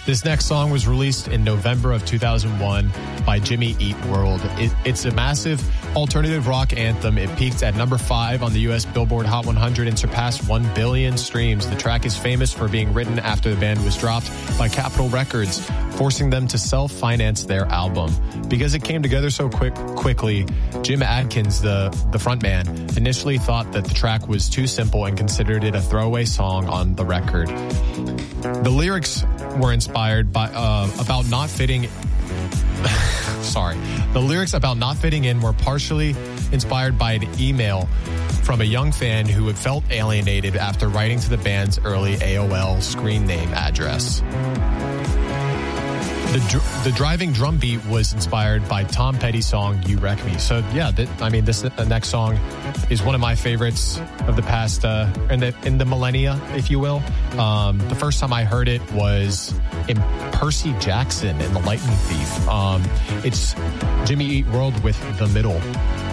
This next song was released in November of 2001 by Jimmy Eat World. It's a massive alternative rock anthem. It peaked at number 5 on the U.S. Billboard Hot 100 and surpassed 1 billion streams. The track is famous for being written after the band was dropped by Capitol Records, forcing them to self-finance their album. Because it came together so quickly, Jim Adkins, the frontman, initially thought that the track was too simple and considered it a throwaway song on the record. The lyrics were inspired by about not fitting. The lyrics about not fitting in were partially inspired by an email from a young fan who had felt alienated after writing to the band's early AOL screen name address. The driving drum beat was inspired by Tom Petty's song "You Wreck Me." So yeah, this next song is one of my favorites of the past in the millennia, if you will. The first time I heard it was in Percy Jackson in The Lightning Thief. It's Jimmy Eat World with "The Middle."